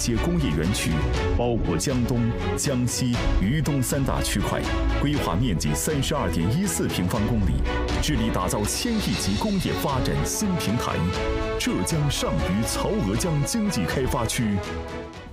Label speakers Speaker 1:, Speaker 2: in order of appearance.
Speaker 1: 些工业园区，包括江东、江西、渝东3大区块，规划面积32.14平方公里，致力打造1000亿级工业发展新平台——浙江上虞曹娥江经济开发区。